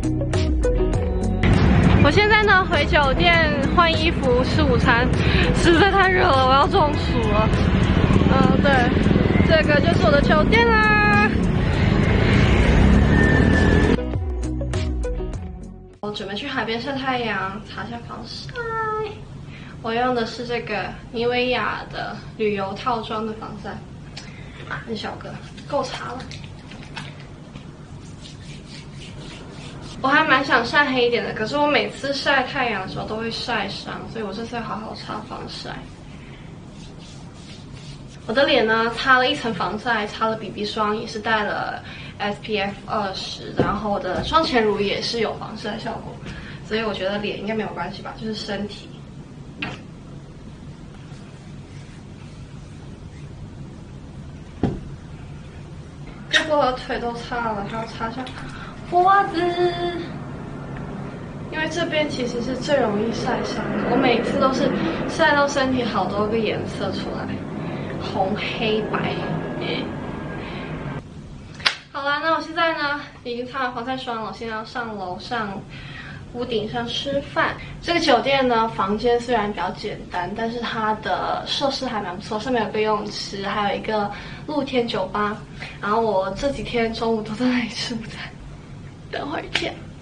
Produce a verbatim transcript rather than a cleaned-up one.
我现在呢回酒店换衣服吃午餐，实在太热了，我要中暑了。嗯，对，这个就是我的酒店啦。我准备去海边晒太阳，擦一下防晒。我用的是这个妮维雅的旅游套装的防晒，很小个，够擦了。 我还蛮想晒黑一点的，可是我每次晒太阳的时候都会晒伤，所以我这次要好好擦防晒。我的脸呢，擦了一层防晒，擦了 B B 霜，也是带了 S P F 二十，然后我的妆前乳也是有防晒效果，所以我觉得脸应该没有关系吧，就是身体。胳膊和腿都擦了，还要擦一下。 脖子，因为这边其实是最容易晒伤的。我每次都是晒到身体好多个颜色出来，红、黑、白。嗯、好啦，那我现在呢已经擦完防晒霜了，我现在要上楼上屋顶上吃饭。这个酒店呢，房间虽然比较简单，但是它的设施还蛮不错，上面有个游泳池，还有一个露天酒吧。然后我这几天中午都在那里吃午餐。 等会儿见。